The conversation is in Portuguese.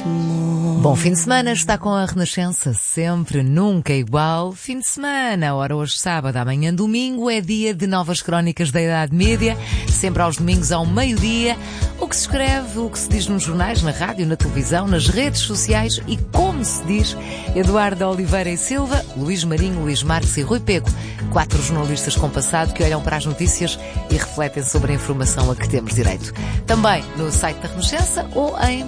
Bom fim de semana, está com a Renascença, sempre, nunca igual. Fim de semana, ora hoje sábado, amanhã domingo, é dia de novas crónicas da Idade Média, sempre aos domingos ao meio-dia. O que se escreve, o que se diz nos jornais, na rádio, na televisão, nas redes sociais e como se diz. Eduardo Oliveira e Silva, Luís Marinho, Luís Marques e Rui Pego, 4 jornalistas com passado que olham para as notícias e refletem sobre a informação a que temos direito. Também no site da Renascença ou em